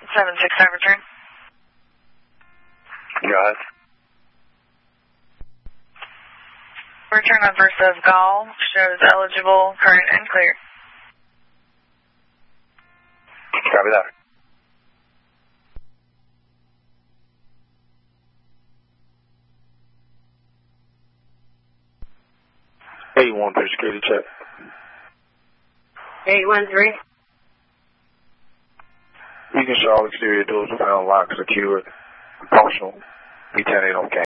765 return. Go ahead. Return on first of Gall shows eligible, current, and clear. Copy that. A1 through security check. 813. You can show all exterior doors without locks secured. Partial. B10 8 on